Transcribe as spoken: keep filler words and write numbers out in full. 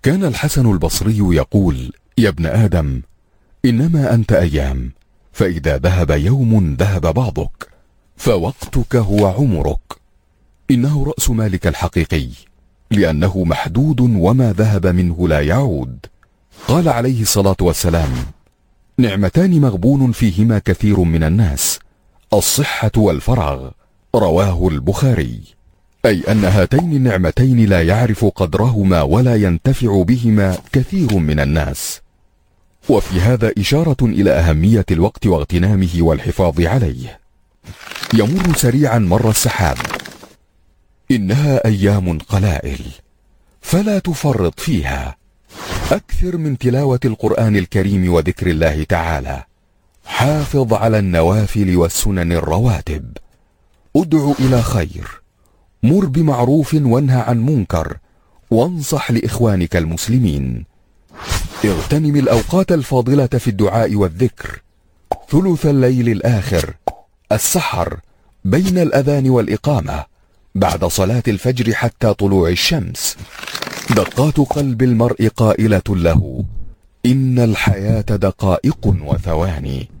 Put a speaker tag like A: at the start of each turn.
A: كان الحسن البصري يقول: يا ابن آدم، إنما أنت أيام، فإذا ذهب يوم ذهب بعضك، فوقتك هو عمرك. إنه رأس مالك الحقيقي، لأنه محدود وما ذهب منه لا يعود. قال عليه الصلاة والسلام: نعمتان مغبون فيهما كثير من الناس، الصحة والفراغ. رواه البخاري. أي أن هاتين النعمتين لا يعرف قدرهما ولا ينتفع بهما كثير من الناس. وفي هذا إشارة إلى أهمية الوقت واغتنامه والحفاظ عليه. يمر سريعا مر السحاب، إنها أيام قلائل، فلا تفرط فيها. أكثر من تلاوة القرآن الكريم وذكر الله تعالى. حافظ على النوافل والسنن الرواتب. ادع إلى خير، مر بمعروف وانهى عن منكر، وانصح لإخوانك المسلمين. اغتنم الأوقات الفاضلة في الدعاء والذكر. ثلث الليل الآخر، السحر، بين الأذان والإقامة، بعد صلاة الفجر حتى طلوع الشمس. دقات قلب المرء قائلة له: إن الحياة دقائق وثواني.